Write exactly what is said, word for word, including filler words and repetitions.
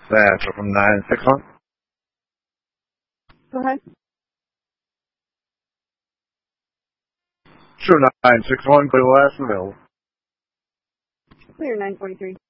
That's from nine six one. Go ahead. True nine six one, clear last available. Clear nine forty-three.